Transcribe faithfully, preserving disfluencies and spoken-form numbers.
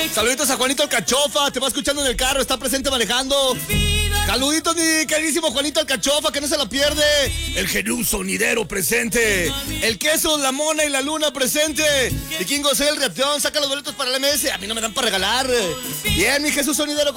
Saluditos a Juanito Alcachofa, te va escuchando en el carro, está presente manejando. Saluditos, mi queridísimo Juanito Alcachofa, que no se la pierde. El Jesús Sonidero presente. El Queso, la Mona y la Luna presente. Vikingo, soy el Reacción, saca los boletos para el M S. A mí no me dan para regalar. Bien, mi Jesús Sonidero.